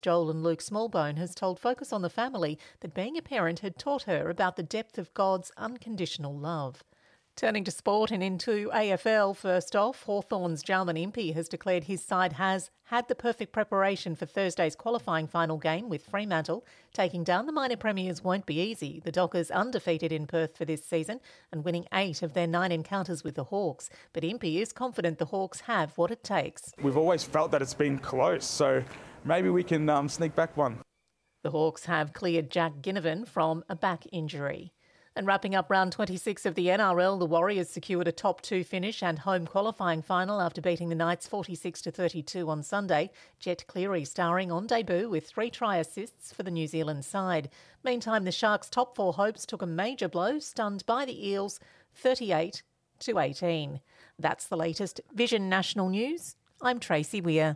Joel and Luke Smallbone has told Focus on the Family that being a parent had taught her about the depth of God's unconditional love. Turning to sport and into AFL, first off, Hawthorn's Jarman Impey has declared his side has had the perfect preparation for Thursday's qualifying final game with Fremantle. Taking down the minor premiers won't be easy. The Dockers undefeated in Perth for this season and winning 8 of their 9 encounters with the Hawks. But Impey is confident the Hawks have what it takes. We've always felt that it's been close, so maybe we can sneak back one. The Hawks have cleared Jack Ginnivan from a back injury. And wrapping up round 26 of the NRL, the Warriors secured a top 2 finish and home qualifying final after beating the Knights 46-32 on Sunday. Jet Cleary starring on debut with 3 try assists for the New Zealand side. Meantime, the Sharks' top 4 hopes took a major blow, stunned by the Eels 38-18. That's the latest Vision National News. I'm Tracy Weir.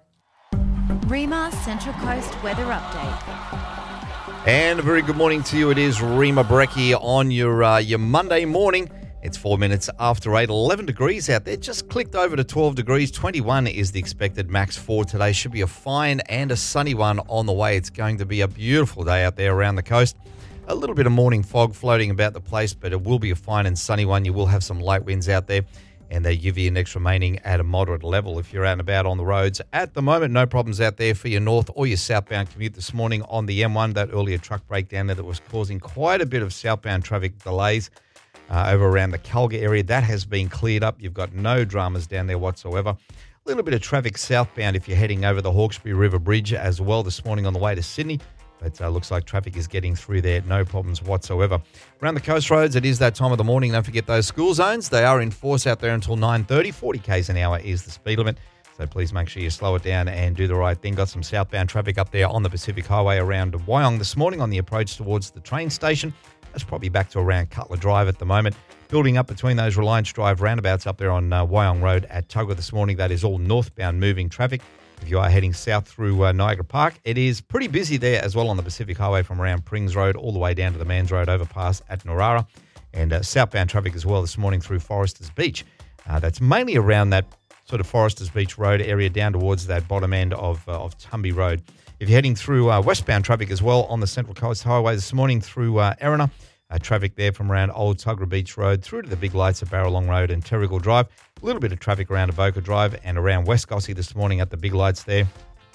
REMA Central Coast Weather Update. And a very good morning to you. It is Rima Brecki on your Monday morning. It's 4 minutes after 8, 11 degrees out there. Just clicked over to 12 degrees. 21 is the expected max for today. Should be a fine and a sunny one on the way. It's going to be a beautiful day out there around the coast. A little bit of morning fog floating about the place, but it will be a fine and sunny one. You will have some light winds out there, and the UV index remaining at a moderate level if you're out and about on the roads. At the moment, no problems out there for your north or your southbound commute this morning on the M1. That earlier truck breakdown there that was causing quite a bit of southbound traffic delays over around the Calgary area. That has been cleared up. You've got no dramas down there whatsoever. A little bit of traffic southbound if you're heading over the Hawkesbury River Bridge as well this morning on the way to Sydney. But looks like traffic is getting through there, no problems whatsoever. Around the coast roads, it is that time of the morning. Don't forget those school zones. They are in force out there until 9:30. 40 k's an hour is the speed limit. So please make sure you slow it down and do the right thing. Got some southbound traffic up there on the Pacific Highway around Wyong this morning on the approach towards the train station. That's probably back to around Cutler Drive at the moment. Building up between those Reliance Drive roundabouts up there on Wyong Road at Tuggerah this morning. That is all northbound moving traffic. If you are heading south through Niagara Park, it is pretty busy there as well on the Pacific Highway from around Prings Road all the way down to the Mans Road overpass at Narara. And southbound traffic as well this morning through Foresters Beach. That's mainly around that sort of Foresters Beach Road area down towards that bottom end of Tumby Road. If you're heading through westbound traffic as well on the Central Coast Highway this morning through Erina, traffic there from around Old Tuggerah Beach Road through to the big lights at Barralong Road and Terrigal Drive. A little bit of traffic around Avoca Drive and around West Gossie this morning at the big lights there.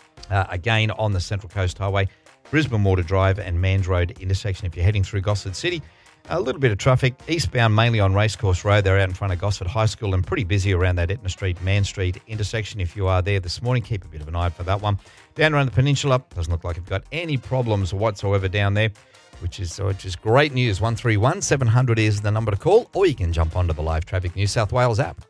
Again on the Central Coast Highway, Brisbane Water Drive and Mans Road intersection if you're heading through Gosford City. A little bit of traffic eastbound mainly on Racecourse Road. They're out in front of Gosford High School and pretty busy around that Etna Street, Man Street intersection. If you are there this morning, keep a bit of an eye out for that one. Down around the peninsula, doesn't look like you've got any problems whatsoever down there. Which is great news. 131 700 is the number to call, or you can jump onto the Live Traffic New South Wales app.